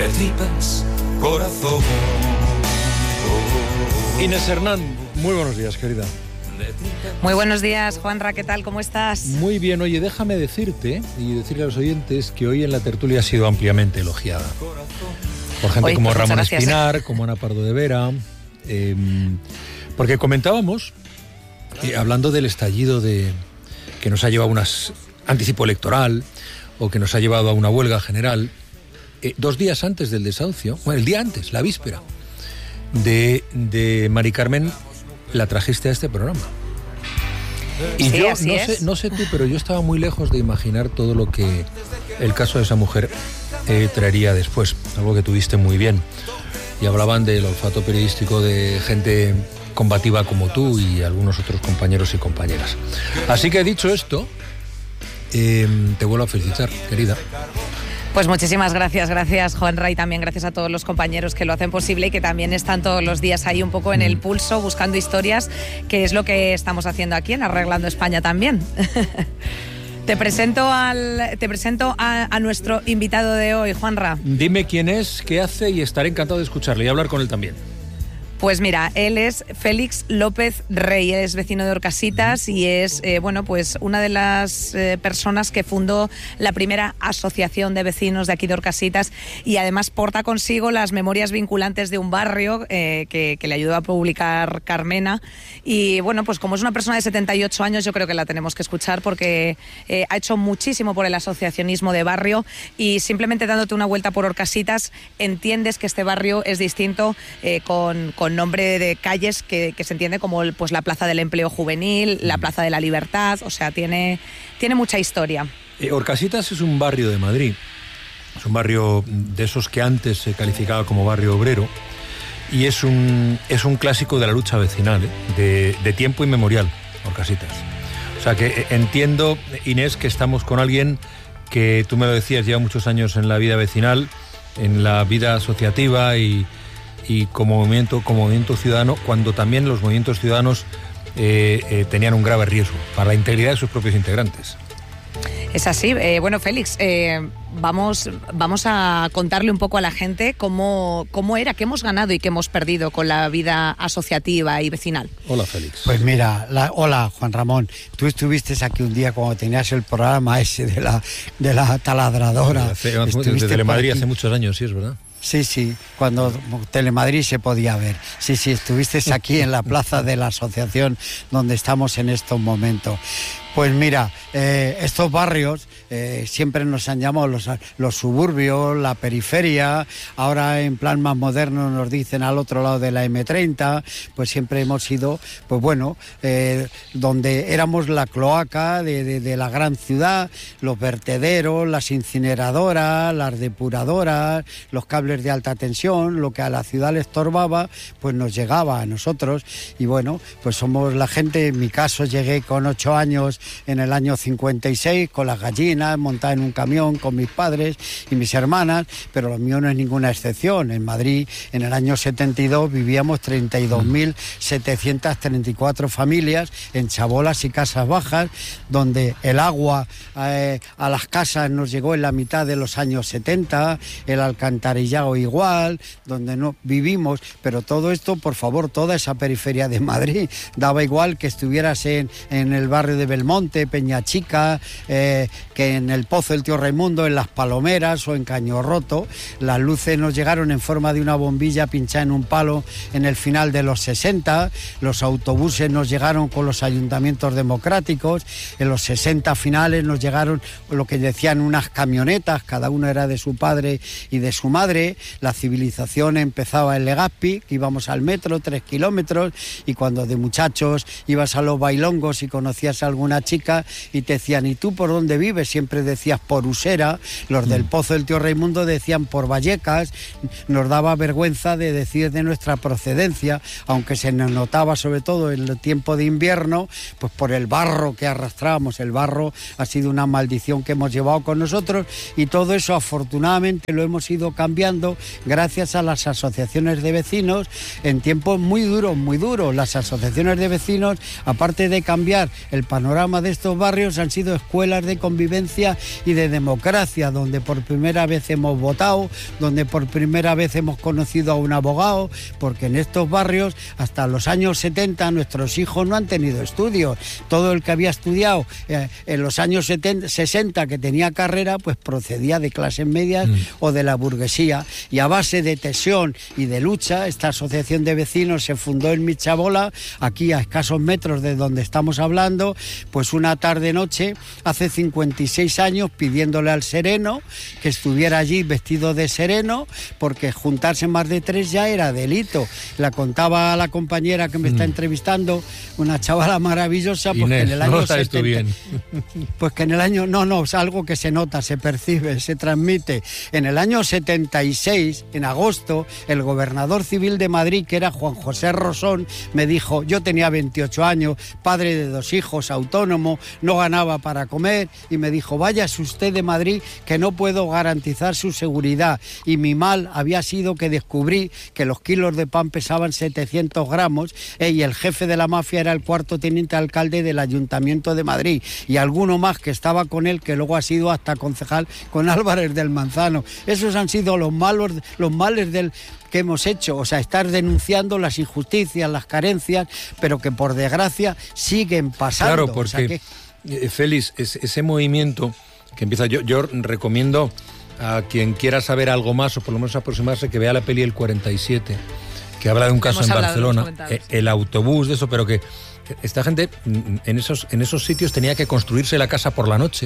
de tripas corazón. Inés Hernán, muy buenos días, querida. Muy buenos días, Juanra, ¿qué tal? ¿Cómo estás? Muy bien, oye, déjame decirte y decirle a los oyentes que hoy en la tertulia ha sido ampliamente elogiada. Por gente como Ramón Espinar, como Ana Pardo de Vera, porque comentábamos, hablando del estallido que nos ha llevado a un anticipo electoral o que nos ha llevado a una huelga general, 2 días antes del desahucio, bueno, el día antes, la víspera, de Mari Carmen, la trajiste a este programa. Y sí, yo no sé tú, pero yo estaba muy lejos de imaginar todo lo que el caso de esa mujer traería después, algo que tuviste muy bien. Y hablaban del olfato periodístico de gente combativa como tú y algunos otros compañeros y compañeras. Así que dicho esto, te vuelvo a felicitar, querida. Pues muchísimas gracias Juanra, y también gracias a todos los compañeros que lo hacen posible y que también están todos los días ahí un poco en el pulso buscando historias, que es lo que estamos haciendo aquí en Arreglando España también. Te presento a nuestro invitado de hoy, Juanra. Dime quién es, qué hace y estaré encantado de escucharle y hablar con él también. Pues mira, él es Félix López Rey, es vecino de Orcasitas y es pues una de las personas que fundó la primera asociación de vecinos de aquí de Orcasitas, y además porta consigo las memorias vinculantes de un barrio que le ayudó a publicar Carmena. Y bueno, pues como es una persona de 78 años, yo creo que la tenemos que escuchar porque ha hecho muchísimo por el asociacionismo de barrio, y simplemente dándote una vuelta por Orcasitas entiendes que este barrio es distinto, con nombre de calles que se entiende como pues la Plaza del Empleo Juvenil, la Plaza de la Libertad, o sea, tiene mucha historia. Orcasitas es un barrio de Madrid, es un barrio de esos que antes se calificaba como barrio obrero, y es un clásico de la lucha vecinal, de tiempo inmemorial, Orcasitas. O sea que entiendo, Inés, que estamos con alguien que, tú me lo decías, lleva muchos años en la vida vecinal, en la vida asociativa y como movimiento ciudadano, cuando también los movimientos ciudadanos tenían un grave riesgo para la integridad de sus propios integrantes. Es así. Bueno, Félix, vamos a contarle un poco a la gente cómo era, qué hemos ganado y qué hemos perdido con la vida asociativa y vecinal. Hola, Félix. Pues mira, hola, Juan Ramón. Tú estuviste aquí un día cuando tenías el programa ese de la taladradora. De Telemadrid hace muchos años, sí, es verdad. Sí, cuando Telemadrid se podía ver. Sí, estuviste aquí en la plaza de la asociación donde estamos en estos momentos. Pues mira, estos barrios siempre nos han llamado los suburbios, la periferia. Ahora en plan más moderno nos dicen al otro lado de la M30. Pues siempre hemos sido, pues bueno, donde éramos la cloaca de la gran ciudad, los vertederos, las incineradoras, las depuradoras, los cables de alta tensión. Lo que a la ciudad le estorbaba, pues nos llegaba a nosotros. Y bueno, pues somos la gente. En mi caso llegué con 8 años en el año 56 con las gallinas, montada en un camión con mis padres y mis hermanas, pero lo mío no es ninguna excepción. En Madrid, en el año 72, vivíamos 32.734 familias en chabolas y casas bajas, donde el agua a las casas nos llegó en la mitad de los años 70, el alcantarillado igual, donde no vivimos, pero todo esto, por favor, toda esa periferia de Madrid, daba igual que estuvieras en el barrio de Belmonte, Peñachica, que en el Pozo del Tío Raimundo, en Las Palomeras o en Caño Roto. Las luces nos llegaron en forma de una bombilla pinchada en un palo en el final de los 60, los autobuses nos llegaron con los ayuntamientos democráticos, en los 60 finales nos llegaron lo que decían unas camionetas, cada una era de su padre y de su madre. La civilización empezaba en Legazpi, que íbamos al metro 3 kilómetros, y cuando de muchachos ibas a los bailongos y conocías a alguna chica y te decían, ¿y tú por dónde vives? Siempre decías por Usera. Los del Pozo del Tío Raimundo decían por Vallecas. Nos daba vergüenza de decir de nuestra procedencia, aunque se nos notaba sobre todo en el tiempo de invierno, pues por el barro que arrastrábamos. El barro ha sido una maldición que hemos llevado con nosotros, y todo eso afortunadamente lo hemos ido cambiando gracias a las asociaciones de vecinos en tiempos muy duros. Las asociaciones de vecinos, aparte de cambiar el panorama de estos barrios han sido escuelas de convivencia y de democracia, donde por primera vez hemos votado, donde por primera vez hemos conocido a un abogado, porque en estos barrios hasta los años 70 nuestros hijos no han tenido estudios. Todo el que había estudiado en los años 60 que tenía carrera, pues procedía de clases medias o de la burguesía, y a base de tesón y de lucha, esta asociación de vecinos se fundó en Michabola, aquí a escasos metros de donde estamos hablando, pues una tarde-noche, hace 56 años, pidiéndole al sereno que estuviera allí vestido de sereno, porque juntarse más de 3 ya era delito. La contaba la compañera que me está entrevistando, una chavala maravillosa, pues Inés, que en el año no sabes 70, tú bien. pues que en el año, no, es algo que se nota, se percibe, se transmite. En el año 76, en agosto, el gobernador civil de Madrid, que era Juan José Rosón, me dijo, yo tenía 28 años, padre de 2 hijos, autónomo, no ganaba para comer, y me dijo, váyase usted de Madrid, que no puedo garantizar su seguridad. Y mi mal había sido que descubrí que los kilos de pan pesaban 700 gramos, y el jefe de la mafia era el 4º teniente alcalde del Ayuntamiento de Madrid, y alguno más que estaba con él, que luego ha sido hasta concejal con Álvarez del Manzano. Esos han sido los males del que hemos hecho, o sea, estar denunciando las injusticias, las carencias, pero que por desgracia siguen pasando. Claro, porque, o sea que... Félix, ese movimiento que empieza, yo recomiendo a quien quiera saber algo más, o por lo menos aproximarse, que vea la peli El 47, que habla de un caso en Barcelona, el autobús de eso, pero que esta gente en esos sitios tenía que construirse la casa por la noche,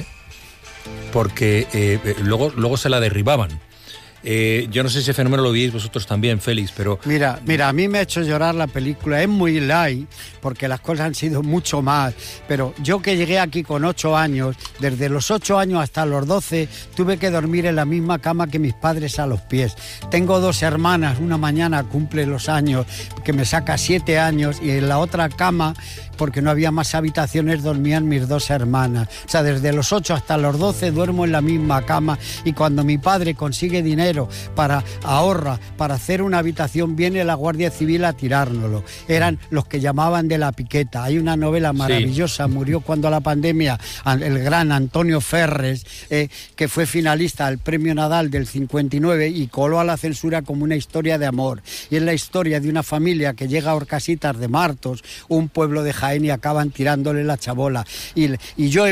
porque luego se la derribaban. Yo no sé si ese fenómeno lo veis vosotros también, Félix, pero... Mira, a mí me ha hecho llorar la película, es muy light, porque las cosas han sido mucho más, pero yo que llegué aquí con 8 años, desde los 8 años hasta los 12, tuve que dormir en la misma cama que mis padres a los pies. Tengo 2 hermanas, una mañana cumple los años, que me saca 7 años, y en la otra cama, porque no había más habitaciones, dormían mis 2 hermanas. O sea, desde los 8 hasta los 12 duermo en la misma cama, y cuando mi padre consigue dinero para hacer una habitación, viene la Guardia Civil a tirárnoslo. Eran los que llamaban de la piqueta. Hay una novela maravillosa, sí. Murió cuando la pandemia, el gran Antonio Ferres, que fue finalista al Premio Nadal del 59 y coló a la censura como una historia de amor. Y es la historia de una familia que llega a Orcasitas de Martos, un pueblo de Jaén, y acaban tirándole la chabola. Y yo he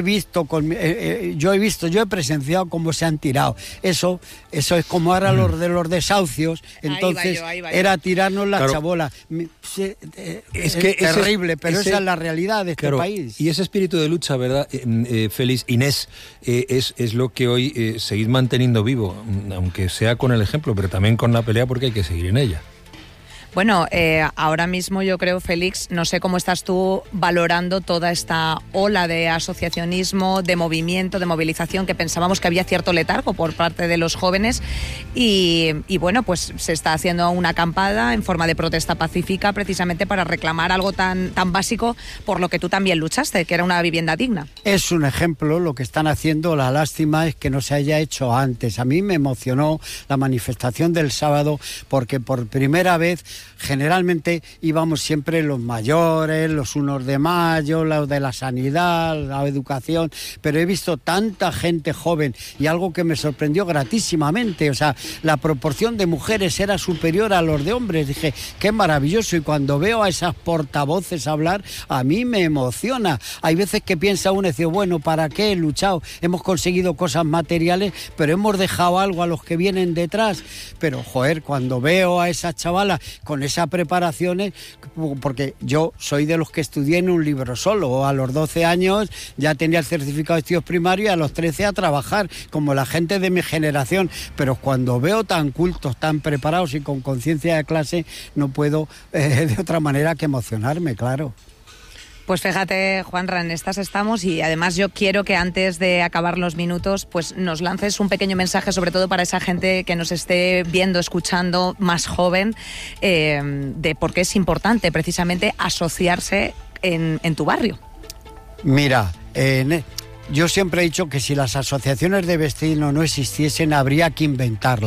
presenciado cómo se han tirado. Eso es como ahora los desahucios, entonces ahí va yo. Era tirarnos la chabola. Es terrible, pero esa es la realidad de este país. Y ese espíritu de lucha, ¿verdad, Félix? Inés, es lo que hoy seguís manteniendo vivo, aunque sea con el ejemplo, pero también con la pelea, porque hay que seguir en ella. Bueno, ahora mismo yo creo, Félix, no sé cómo estás tú valorando toda esta ola de asociacionismo, de movimiento, de movilización, que pensábamos que había cierto letargo por parte de los jóvenes y bueno, pues se está haciendo una acampada en forma de protesta pacífica precisamente para reclamar algo tan básico por lo que tú también luchaste, que era una vivienda digna. Es un ejemplo lo que están haciendo, la lástima es que no se haya hecho antes. A mí me emocionó la manifestación del sábado porque por primera vez generalmente íbamos siempre los mayores, los 1 de mayo, los de la sanidad, la educación, pero he visto tanta gente joven y algo que me sorprendió gratísimamente, o sea, la proporción de mujeres era superior a los de hombres. Dije, qué maravilloso, y cuando veo a esas portavoces hablar, a mí me emociona. Hay veces que piensa uno y dice, bueno, ¿para qué he luchado? Hemos conseguido cosas materiales, pero hemos dejado algo a los que vienen detrás. Pero, joder, cuando veo a esas chavalas con esas preparaciones, porque yo soy de los que estudié en un libro solo, a los 12 años ya tenía el certificado de estudios primarios y a los 13 a trabajar, como la gente de mi generación, pero cuando veo tan cultos, tan preparados y con conciencia de clase, no puedo de otra manera que emocionarme, claro. Pues fíjate, Juanra, en estas estamos, y además yo quiero que antes de acabar los minutos pues nos lances un pequeño mensaje, sobre todo para esa gente que nos esté viendo, escuchando, más joven, de por qué es importante precisamente asociarse en tu barrio. Mira, yo siempre he dicho que si las asociaciones de vecinos no existiesen, habría que inventarlas.